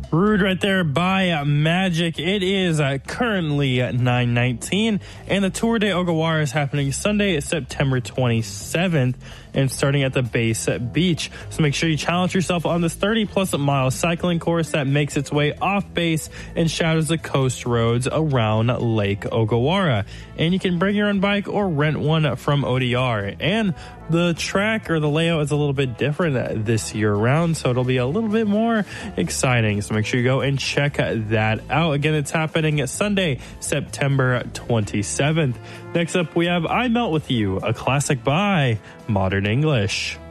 Brewed right there by Magic. It is currently 9:19, and the Tour de Ogawa is happening Sunday, September 27th, and starting at the Base Beach. So make sure you challenge yourself on this 30-plus mile cycling course that makes its way off base and shadows the coast roads around Lake Ogawara. And you can bring your own bike or rent one from ODR. And the track or the layout is a little bit different this year round, so it'll be a little bit more exciting. So make sure you go and check that out. Again, it's happening Sunday, September 27th. Next up, we have I Melt With You, a classic by Modern English.